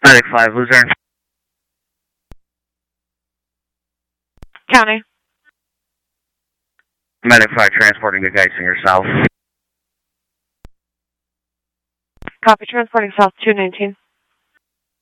Medic 5, Luzerne. County. Medic 5, transporting to Geisinger South. Copy, transporting south 219.